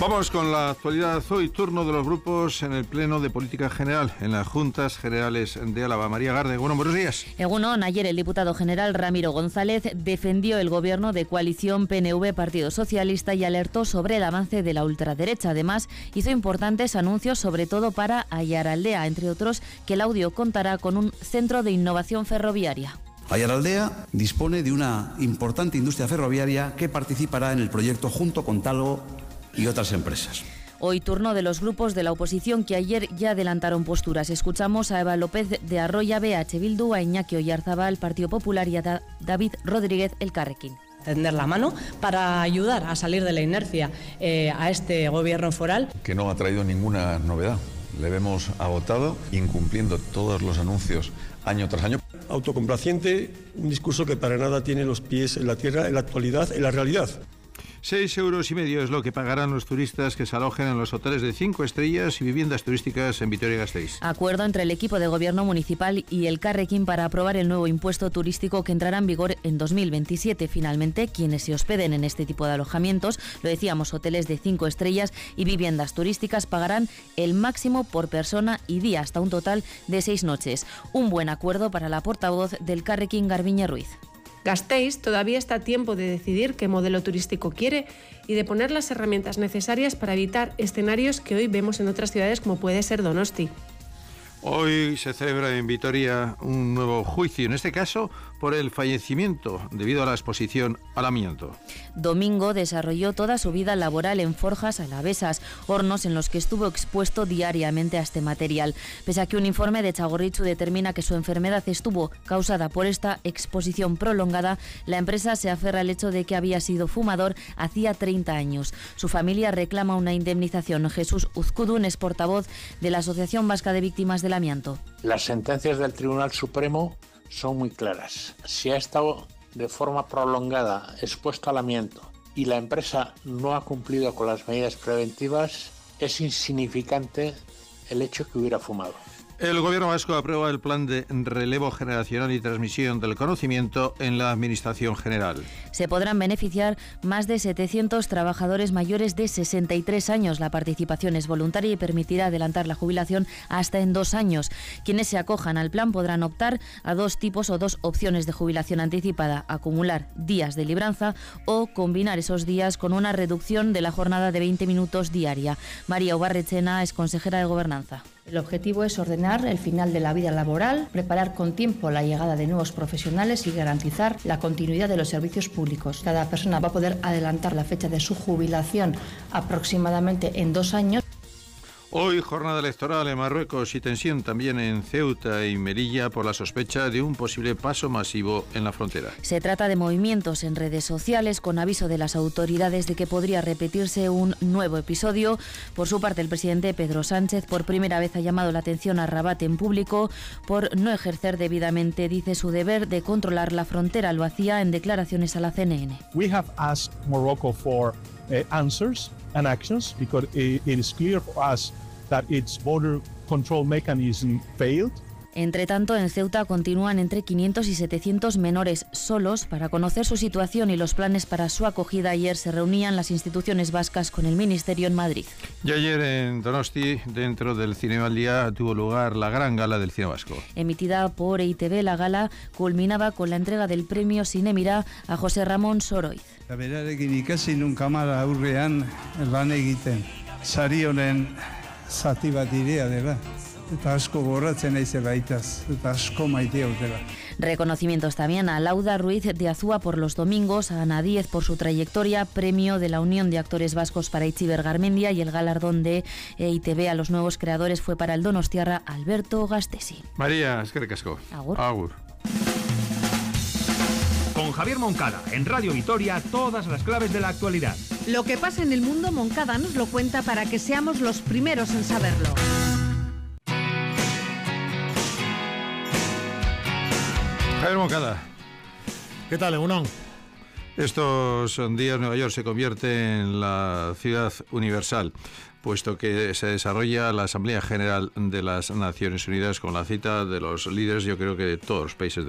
Vamos con la actualidad. Hoy turno de los grupos en el Pleno de Política General, en las Juntas Generales de Álava. María Garde, bueno, buenos días. Egunon, ayer el diputado general Ramiro González defendió el gobierno de coalición PNV-Partido Socialista y alertó sobre el avance de la ultraderecha. Además, hizo importantes anuncios, sobre todo para Aiaraldea, entre otros, que el audio contará con un centro de innovación ferroviaria. Aiaraldea dispone de una importante industria ferroviaria que participará en el proyecto junto con Talgo y otras empresas. Hoy turno de los grupos de la oposición que ayer ya adelantaron posturas. Escuchamos a Eva López de Arroya, BH Bildu, a Iñaki Oyarzabal, Partido Popular, y a David Rodríguez, El Carrequín. Tender la mano para ayudar a salir de la inercia a este gobierno foral. Que no ha traído ninguna novedad. Le vemos agotado, incumpliendo todos los anuncios año tras año. Autocomplaciente, un discurso que para nada tiene los pies en la tierra, en la actualidad, en la realidad. 6,5 euros es lo que pagarán los turistas que se alojen en los hoteles de 5 estrellas y viviendas turísticas en Vitoria-Gasteiz. Acuerdo entre el equipo de gobierno municipal y el Carrequín para aprobar el nuevo impuesto turístico que entrará en vigor en 2027. Finalmente, quienes se hospeden en este tipo de alojamientos, lo decíamos, hoteles de 5 estrellas y viviendas turísticas, pagarán el máximo por persona y día, hasta un total de 6 noches. Un buen acuerdo para la portavoz del Carrequín, Garbiñe Ruiz. Gasteiz todavía está a tiempo de decidir qué modelo turístico quiere y de poner las herramientas necesarias para evitar escenarios que hoy vemos en otras ciudades como puede ser Donosti. Hoy se celebra en Vitoria un nuevo juicio, en este caso por el fallecimiento debido a la exposición al amianto. Domingo desarrolló toda su vida laboral en Forjas Alavesas, hornos en los que estuvo expuesto diariamente a este material. Pese a que un informe de Txagorritxu determina que su enfermedad estuvo causada por esta exposición prolongada, la empresa se aferra al hecho de que había sido fumador hacía 30 años. Su familia reclama una indemnización. Jesús Uzkudun es portavoz de la Asociación Vasca de Víctimas del Amianto. Las sentencias del Tribunal Supremo son muy claras. Si ha estado de forma prolongada expuesto al amianto y la empresa no ha cumplido con las medidas preventivas, es insignificante el hecho que hubiera fumado. El Gobierno vasco aprueba el plan de relevo generacional y transmisión del conocimiento en la Administración General. Se podrán beneficiar más de 700 trabajadores mayores de 63 años. La participación es voluntaria y permitirá adelantar la jubilación hasta en 2 años. Quienes se acojan al plan podrán optar a 2 tipos o 2 opciones de jubilación anticipada: acumular días de libranza o combinar esos días con una reducción de la jornada de 20 minutos diaria. María Ubarrechena es consejera de Gobernanza. El objetivo es ordenar el final de la vida laboral, preparar con tiempo la llegada de nuevos profesionales y garantizar la continuidad de los servicios públicos. Cada persona va a poder adelantar la fecha de su jubilación aproximadamente en 2 años. Hoy jornada electoral en Marruecos y tensión también en Ceuta y Melilla por la sospecha de un posible paso masivo en la frontera. Se trata de movimientos en redes sociales con aviso de las autoridades de que podría repetirse un nuevo episodio. Por su parte, el presidente Pedro Sánchez por primera vez ha llamado la atención a Rabat en público por no ejercer debidamente, dice, su deber de controlar la frontera. Lo hacía en declaraciones a la CNN. We have asked Morocco for answers and actions because it is clear for us that its border control mechanism failed. Entre tanto, en Ceuta continúan entre 500 y 700 menores solos. Para conocer su situación y los planes para su acogida, ayer se reunían las instituciones vascas con el Ministerio en Madrid. Y ayer en Donosti, dentro del Cinema al Día, tuvo lugar la gran gala del cine vasco. Emitida por EITV, la gala culminaba con la entrega del premio Cinemira a José Ramón Soroiz. Berarekin ikasi nun kamara aurrean lan egiten. Sari honen zati bat irea dela. Eta asko goratzen naizela itaz, eta asko maitea dela. Reconocimientos también a Lauda Ruiz de Azúa por Los Domingos, a Ana Díez por su trayectoria, premio de la Unión de Actores Vascos para Itziber Garmendia, y el galardón de EITV a los nuevos creadores fue para el donostiarra Alberto Gastesi. María, eskerrik asko. Agur. Agur. Con Javier Moncada, en Radio Vitoria, todas las claves de la actualidad. Lo que pasa en el mundo, Moncada nos lo cuenta para que seamos los primeros en saberlo. Javier Moncada. ¿Qué tal, Egunon? Estos días Nueva York se convierte en la ciudad universal, puesto que se desarrolla la Asamblea General de las Naciones Unidas con la cita de los líderes, yo creo que de todos los países